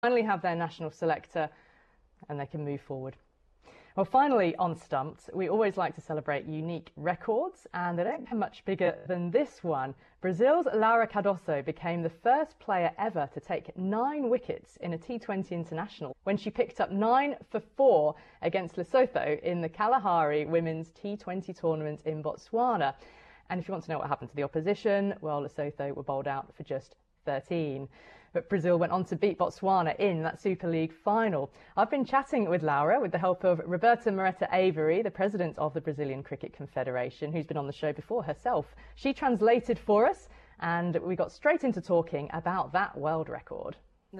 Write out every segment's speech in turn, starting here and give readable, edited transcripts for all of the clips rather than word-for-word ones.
finally have their national selector and they can move forward. Well, finally on Stumped, we always like to celebrate unique records, and they don't get much bigger than this one. Brazil's Laura Cardoso became the first player ever to take 9 wickets in a T20 international when she picked up 9 for 4 against Lesotho in the Kalahari Women's T20 tournament in Botswana. And if you want to know what happened to the opposition, well, Lesotho were bowled out for just 13. But Brazil went on to beat Botswana in that Super League final. I've been chatting with Laura with the help of Roberta Moreta Avery, the president of the Brazilian Cricket Confederation, who's been on the show before herself. She translated for us, and we got straight into talking about that world record.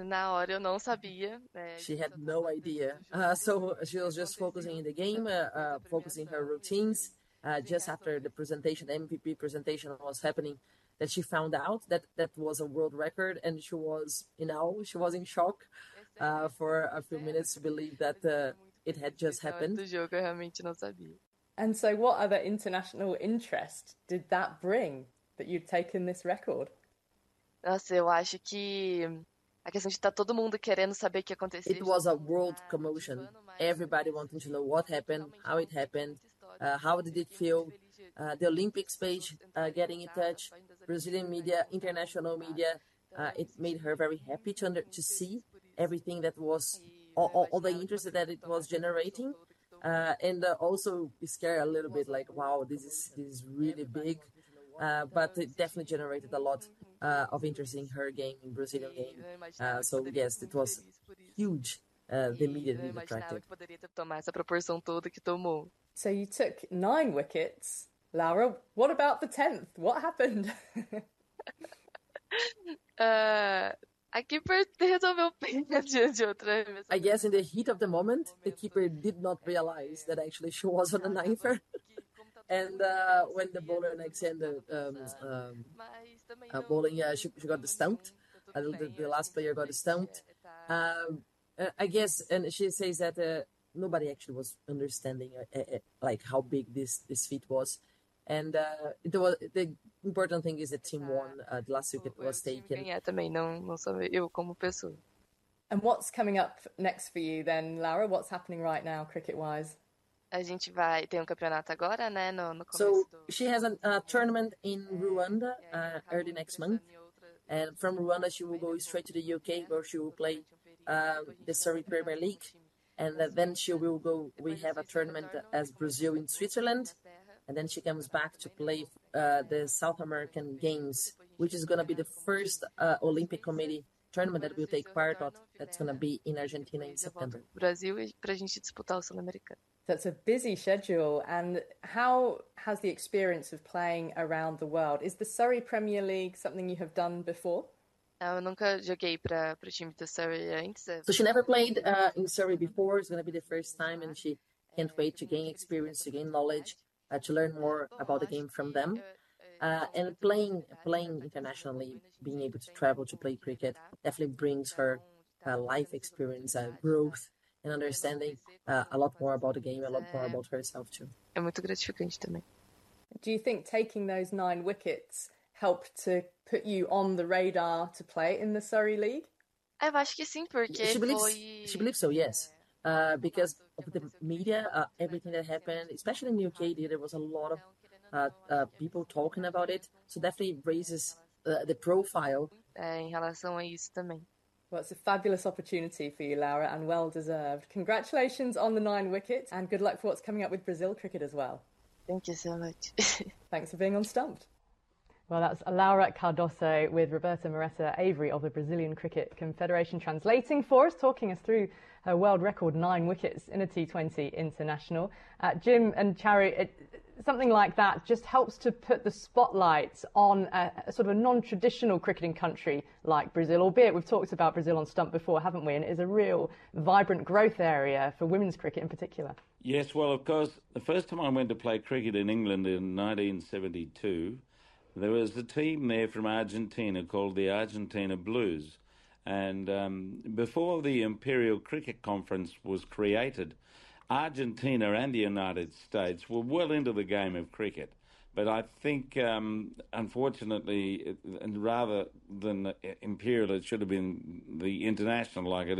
She had no idea. So she was just focusing in the game, focusing her routines. Just after the presentation, the MVP presentation was happening, that she found out that that was a world record, and she was, she was in shock for a few minutes to believe that it had just happened. And so what other international interest did that bring, that you'd taken this record? It was a world commotion. Everybody wanting to know what happened, how it happened, how did it feel. The Olympics page getting in touch, Brazilian media, international media, it made her very happy to see everything that was, all the interest that it was generating, and also scared a little bit, like, wow, this is really big, but it definitely generated a lot of interest in her game, in Brazilian game. So yes, it was huge. The media really attracted. So you took 9 wickets. Laura, what about the 10th? What happened? I guess in the heat of the moment, the keeper did not realize that actually she was on a 9th. And when the bowler next ended bowling, she got stumped. The last player got stumped. I guess, and she says that nobody actually was understanding like how big this feat was. And the important thing is the team won. The last wicket was taken. And what's coming up next for you then, Laura? What's happening right now, cricket-wise? So she has a tournament in Rwanda early next month. And from Rwanda, she will go straight to the UK, where she will play the Surrey Premier League. And then we have a tournament as Brazil in Switzerland. And then she comes back to play the South American Games, which is going to be the first Olympic Committee tournament that we'll take part of. That's going to be in Argentina in September. That's a busy schedule. And how has the experience of playing around the world? Is the Surrey Premier League something you have done before? So she never played in Surrey before. It's going to be the first time, and she can't wait to gain experience, to gain knowledge, to learn more about the game from them. And playing internationally, being able to travel to play cricket, definitely brings her life experience, growth, and understanding a lot more about the game, a lot more about herself too. Do you think taking those 9 wickets helped to put you on the radar to play in the Surrey League? She believes so, yes. Because of the media, everything that happened, especially in the UK, there was a lot of people talking about it. So definitely raises the profile. Well, it's a fabulous opportunity for you, Laura, and well deserved. Congratulations on the 9 wickets, and good luck for what's coming up with Brazil cricket as well. Thank you so much. Thanks for being on Stumped. Well, that's Laura Cardoso with Roberta Moreta Avery of the Brazilian Cricket Confederation translating for us, talking us through her world record 9 wickets in a T20 international. Jim and Charu, something like that just helps to put the spotlight on a sort of a non-traditional cricketing country like Brazil, albeit we've talked about Brazil on Stump before, haven't we? And it is a real vibrant growth area for women's cricket in particular. Yes, well, of course, the first time I went to play cricket in England in 1972, there was a team there from Argentina called the Argentina Blues. And before the Imperial Cricket Conference was created, Argentina and the United States were well into the game of cricket. But I think, unfortunately, and rather than Imperial, it should have been the international like it